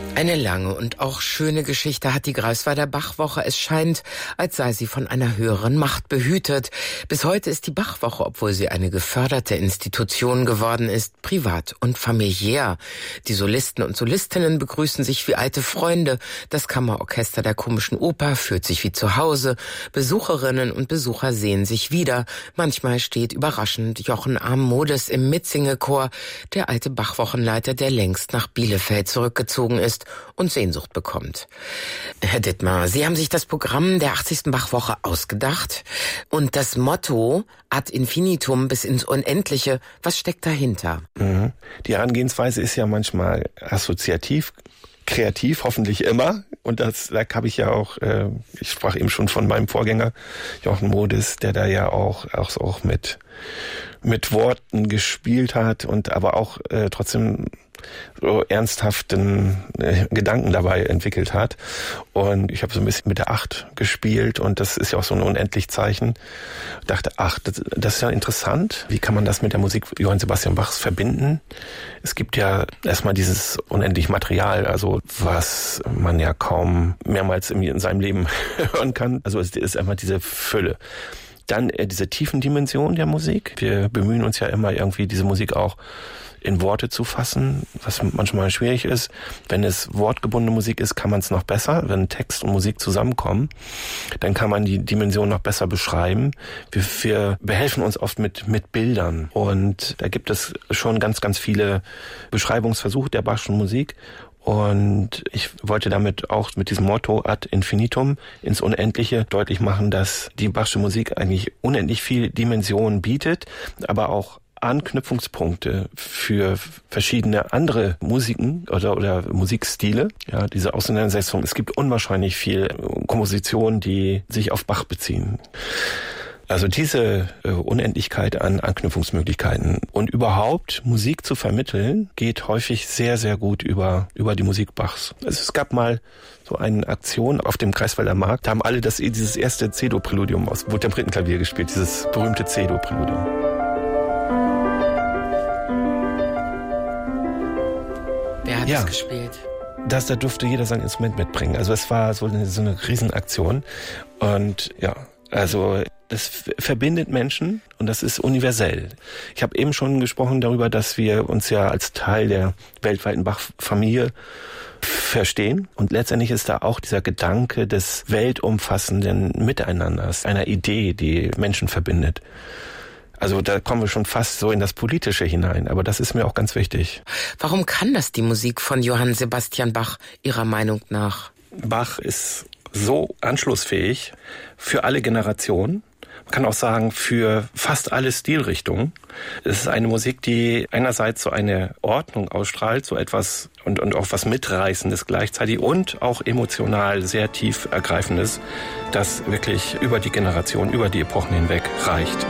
Eine lange und auch schöne Geschichte hat die Greifswalder Bachwoche. Es scheint, als sei sie von einer höheren Macht behütet. Bis heute ist die Bachwoche, obwohl sie eine geförderte Institution geworden ist, privat und familiär. Die Solisten und Solistinnen begrüßen sich wie alte Freunde. Das Kammerorchester der Komischen Oper fühlt sich wie zu Hause. Besucherinnen und Besucher sehen sich wieder. Manchmal steht überraschend Jochen Armodes im Mitsinge-Chor, der alte Bachwochenleiter, der längst nach Bielefeld zurückgezogen ist und Sehnsucht bekommt. Herr Dittmar, Sie haben sich das Programm der 80. Bachwoche ausgedacht und das Motto ad infinitum, bis ins Unendliche, was steckt dahinter? Die Herangehensweise ist ja manchmal assoziativ, kreativ, hoffentlich immer. Und da habe ich ja auch, ich sprach eben schon von meinem Vorgänger, Jochen Modes, der da ja auch mit Worten gespielt hat und aber auch trotzdem so ernsthaften Gedanken dabei entwickelt hat. Und ich habe so ein bisschen mit der 8 gespielt und das ist ja auch so ein Unendlich-Zeichen. Dachte, das ist ja interessant. Wie kann man das mit der Musik Johann Sebastian Bachs verbinden? Es gibt ja erstmal dieses unendliche Material, also was man ja kaum mehrmals in seinem Leben hören kann. Also es ist einfach diese Fülle. Dann diese Tiefendimension der Musik. Wir bemühen uns ja immer irgendwie, diese Musik auch in Worte zu fassen, was manchmal schwierig ist. Wenn es wortgebundene Musik ist, kann man es noch besser. Wenn Text und Musik zusammenkommen, dann kann man die Dimension noch besser beschreiben. Wir behelfen uns oft mit Bildern. Und da gibt es schon ganz, ganz viele Beschreibungsversuche der Bachschen Musik. Und ich wollte damit auch mit diesem Motto ad infinitum, ins Unendliche, deutlich machen, dass die Bachsche Musik eigentlich unendlich viel Dimensionen bietet, aber auch Anknüpfungspunkte für verschiedene andere Musiken oder Musikstile. Ja, diese Auseinandersetzung. Es gibt unwahrscheinlich viel Kompositionen, die sich auf Bach beziehen. Also diese Unendlichkeit an Anknüpfungsmöglichkeiten und überhaupt Musik zu vermitteln, geht häufig sehr, sehr gut über die Musik Bachs. Also es gab mal so eine Aktion auf dem Greifswalder Markt, da haben alle dieses erste C-Dur-Präludium aus Temperittenklavier gespielt, dieses berühmte C-Dur-Präludium. Wer hat das gespielt? Da durfte jeder sein Instrument mitbringen. Also es war so eine Riesenaktion. Und ja, also das verbindet Menschen und das ist universell. Ich habe eben schon gesprochen darüber, dass wir uns ja als Teil der weltweiten Bach-Familie verstehen. Und letztendlich ist da auch dieser Gedanke des weltumfassenden Miteinanders, einer Idee, die Menschen verbindet. Also da kommen wir schon fast so in das Politische hinein, aber das ist mir auch ganz wichtig. Warum kann das die Musik von Johann Sebastian Bach Ihrer Meinung nach? Bach ist so anschlussfähig für alle Generationen. Man kann auch sagen, für fast alle Stilrichtungen. Es ist eine Musik, die einerseits so eine Ordnung ausstrahlt, so etwas und auch was Mitreißendes gleichzeitig und auch emotional sehr tief Ergreifendes, das wirklich über die Generationen, über die Epochen hinweg reicht.